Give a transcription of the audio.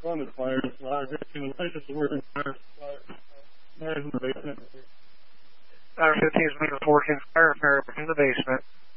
run the fire supply. The light is working fire supply. Fire's in the basement. Fire 15 is moving to 14 fire in the basement.